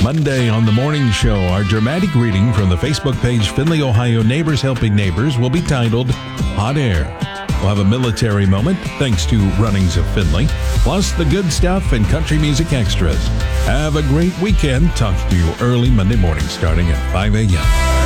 Monday on the morning show, our dramatic reading from the Facebook page Findlay, Ohio Neighbors Helping Neighbors will be titled Hot Air. We'll have a military moment thanks to Runnings of Findlay, plus the good stuff and country music extras. Have a great weekend. Talk to you early Monday morning starting at 5 a.m.